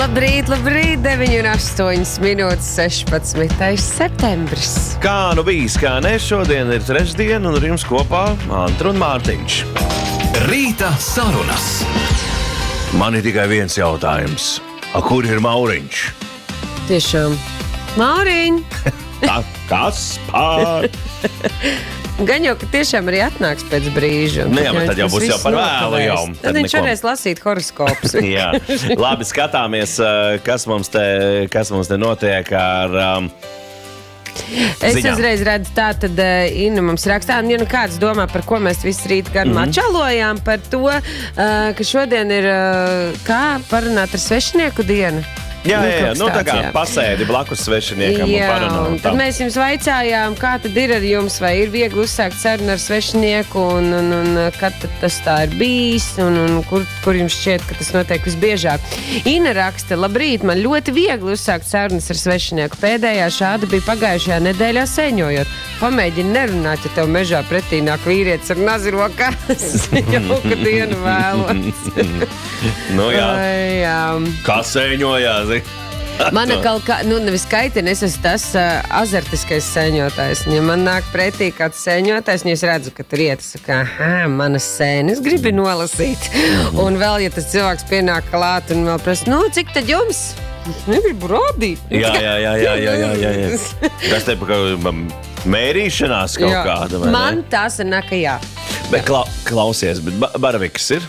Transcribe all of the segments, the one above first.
Labrīt, 9:08, 16. septembris. Kā nu bijis, kā ne, šodien ir trešdiena un ar jums kopā Antra un Mārtiņš. Rīta sarunas. Man ir tikai viens jautājums. Kur ir Mauriņš? Tiešām. Mauriņ! Kas pār? Gan jau, ka tiešām arī atnāks pēc brīža. Nu jā, bet tad jau būs jau par vēlu jau. Tad viņš varēs lasīt horoskopus. Jā, labi, skatāmies, kas mums te notiek ar Es ziņām. uzreiz redzu, tā tad Inna mums rakstā, ja nu kāds domā, par ko mēs visu rītu garumā čalojām, par to, ka šodien ir, kā parunāt ar svešinieku dienu. Jā, nu tā kā pasēdi blakus svešiniekam un parunā. Un tad mēs jums vaicājām, kā tad ir ar jums, vai ir viegli uzsākt sarunu ar svešinieku, un kad tas tā ir bijis, un kur jums šķiet, ka tas notiek visbiežāk. Ina raksta, labrīt, man ļoti viegli uzsākt sarunas ar svešinieku. Pēdējā šāda bija pagājušajā nedēļā sēņojot. Pamēģini nerunāt, ja tev mežā pretī nāk vīrietis ar nazirokas. Jauka dienu vēlos. Nu jā. Jā. Kā sēņojās? Mana kaut kā, nevis kaitina, es esmu tas azartiskais sēņotājs. Ja man nāk pretī kāds sēņotājs, un es redzu, ka tur iet, es saku, manas sēnes gribi nolasīt. Un vēl, ja tas cilvēks pienāk klāt un vēl prasa, cik tad jums? Es negribu rādīt. Jā. Tas te pa mērīšanās kaut kāda, vai ne? Man tas ir naka jā. Bet klausies, bet baravikas ir?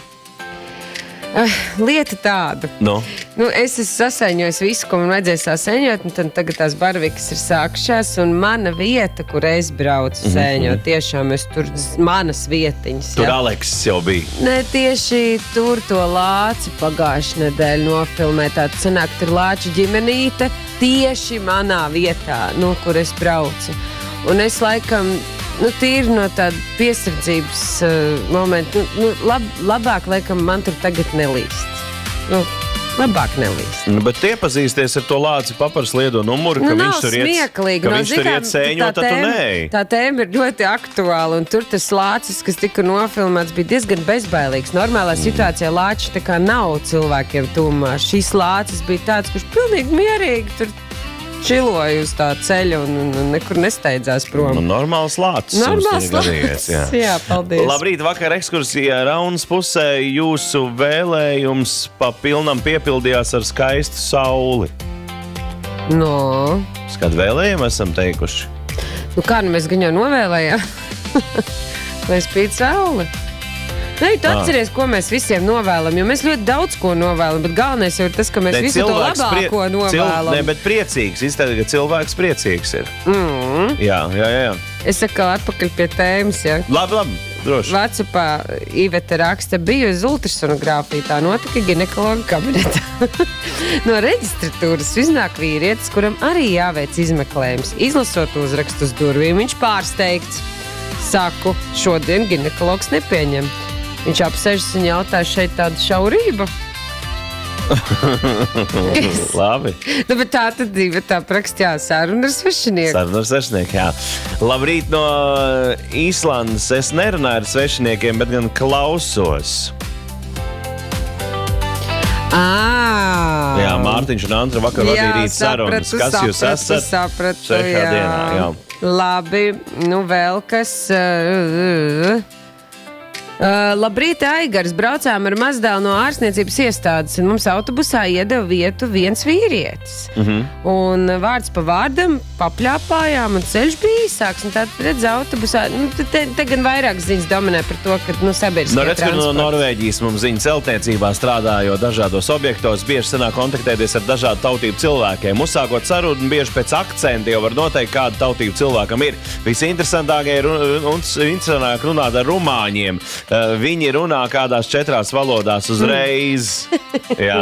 Lieta tāda. Es esmu sasēņojis visu, ko man vajadzēja sasēņot, un tagad tās baravikas ir sākušās, un mana vieta, kur es braucu sēņot, tiešām es tur manas vietiņas. Tur Aleksis jau bija. Ne, tieši tur to lāci pagājušajā nedēļu nofilmē. Tāda sanāk, tur lāču ģimenīte tieši manā vietā, kur es braucu. Un es laikam... tīri no tāda piesardzības momenta, labāk, laikam, man tur tagad nelīst. Labāk nelīst. Bet iepazīsties ar to lāci papars liedo numuru, ka viņš tur iet sēņot, tad tu nē. Tā tēma ir ļoti aktuāla, un tur tas lācis, kas tika nofilmēts, bija diezgan bezbailīgs. Normālā situācijā lāči tā kā nav cilvēkiem tūmā. Šīs lācis bija tāds, kurš pilnīgi mierīgi tur čiloja uz tā ceļa un nekur nesteidzās prom. Normāls lācis. Normāls lācis, jā, paldies. Labrīt, vakar ekskursijā Raunas pusē jūsu vēlējums pa pilnam piepildījās ar skaistu sauli. Kādu vēlējumu esam teikuši? Kā mēs gan jau novēlējām? Lai spīd saule. Tu atceries, ko mēs visiem novēlam, jo mēs ļoti daudz ko novēlam, bet galvenais jau ir tas, ka mēs visu to labāko novēlam. Bet priecīgs, izstādi, ka cilvēks priecīgs ir. Jā. Es saku atpakaļ pie tēmas, ja? Labi, droši. Vecupā Iveta raksta, biju uz ultrasonogrāfiju, tā notika ginekologa kabinetā. No reģistratūras iznāk vīrietis, kuram arī jāveic izmeklējums. Izlasot uzrakstu uz durvīm, viņš pārsteigts. Saku, šodien ginekologs nepieņem. Viņš apsēžas un jautā, šeit tāda šaurība. Labi. Bet tā tad tā prakst, saruna ar svešinieku. Jā. Labrīt no Īslandes. Es nerunāju ar svešiniekiem, bet gan klausos. Jā, Mārtiņš un Antra vakar vadīja rīt sarunas. Kas jūs esat? Sapratu, jā. Labi, vēl kas... Labrīt, Aigars. Braucām ar mazdēlu no ārstniecības iestādes, un mums autobusā iedeva vietu viens vīrietis. Un vārds pa vārdam papļāpājām, un ceļš bija īsāks. Un tad redz autobusā, te gan vairāk ziņas dominē par to, ka sabiedriskie transports. No Norvēģijas mums ziņa celtniecībā strādājot dažādos objektos, bieži sanāk kontaktēties ar dažādu tautību cilvēkiem. Uzsākot sarunu, bieži pēc akcenta jau var noteikt, kāda tautība cilvēkam ir. Visinteresantākie ir interesantāk runāt ar rumāņiem. Viņi runā kādās 4 valodās uzreiz. Jā.